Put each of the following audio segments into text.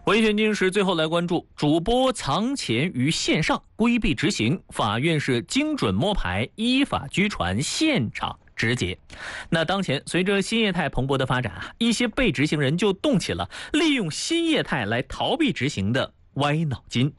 维权经时最后来关注主播藏钱于线上规避执行，法院是精准摸排，依法拘传，现场直结。那当前随着新业态蓬勃的发展，一些被执行人就动起了利用新业态来逃避执行的歪脑筋。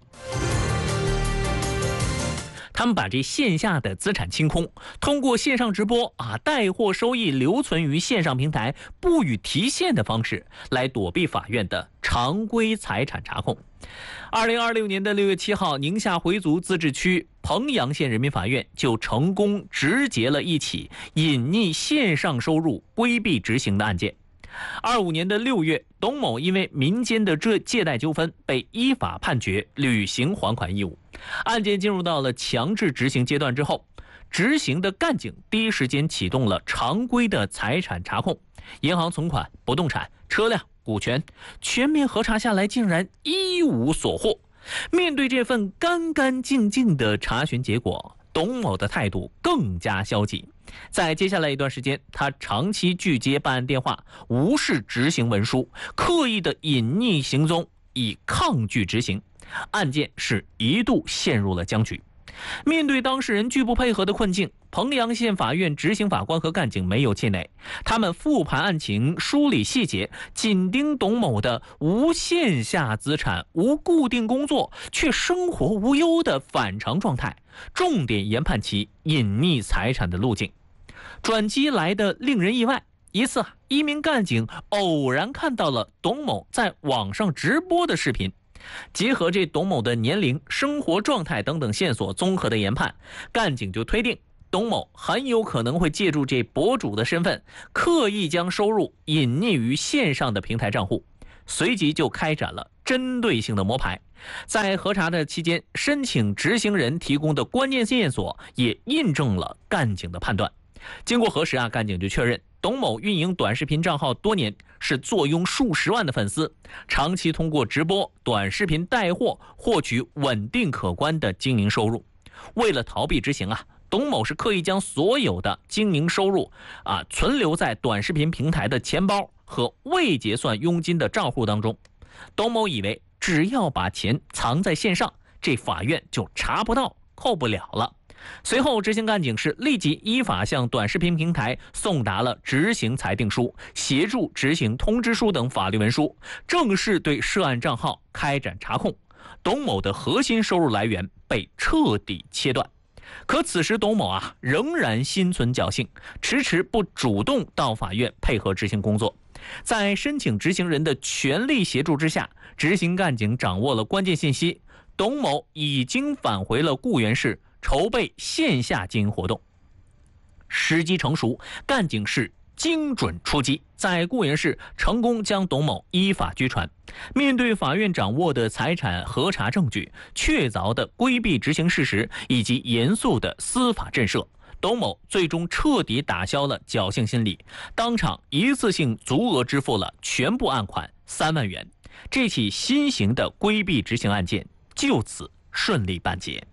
他们把这线下的资产清空，通过线上直播带货收益留存于线上平台，不予提现的方式来躲避法院的常规财产查控。2026年6月7号，宁夏回族自治区彭阳县人民法院就成功直结了一起隐匿线上收入规避执行的案件。25年6月，董某因为民间的借贷纠纷被依法判决履行还款义务。案件进入到了强制执行阶段之后，执行的干警第一时间启动了常规的财产查控，银行存款、不动产、车辆、股权全面核查下来，竟然一无所获。面对这份干干净净的查询结果，董某的态度更加消极。在接下来一段时间，他长期拒接办案电话，无视执行文书，刻意的隐匿行踪，以抗拒执行。案件是一度陷入了僵局。面对当事人拒不配合的困境，彭阳县法院执行法官和干警没有气馁，他们复盘案情，梳理细节，紧盯董某的无线下资产、无固定工作却生活无忧的反常状态，重点研判其隐匿财产的路径。转机来的令人意外，一次一名干警偶然看到了董某在网上直播的视频，结合这董某的年龄、生活状态等等线索综合的研判，干警就推定董某很有可能会借助这博主的身份，刻意将收入隐匿于线上的平台账户，随即就开展了针对性的摸排。在核查的期间，申请执行人提供的关键线索也印证了干警的判断。经过核实干警就确认董某运营短视频账号多年，是坐拥数十万的粉丝，长期通过直播、短视频带货获取稳定可观的经营收入。为了逃避执行董某是刻意将所有的经营收入存留在短视频平台的钱包和未结算佣金的账户当中。董某以为只要把钱藏在线上，这法院就查不到、扣不了了。随后，执行干警是立即依法向短视频平台送达了执行裁定书、协助执行通知书等法律文书，正式对涉案账号开展查控。董某的核心收入来源被彻底切断。可此时董某仍然心存侥幸，迟迟不主动到法院配合执行工作。在申请执行人的全力协助之下，执行干警掌握了关键信息，董某已经返回了固原市，筹备线下经营活动。时机成熟，干警是精准出击，在固原市成功将董某依法拘传。面对法院掌握的财产核查证据，确凿的规避执行事实以及严肃的司法震慑，董某最终彻底打消了侥幸心理，当场一次性足额支付了全部案款3万元。这起新型的规避执行案件就此顺利办结。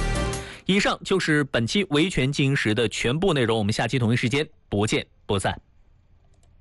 以上就是本期维权经营时的全部内容，我们下期同一时间不见不散。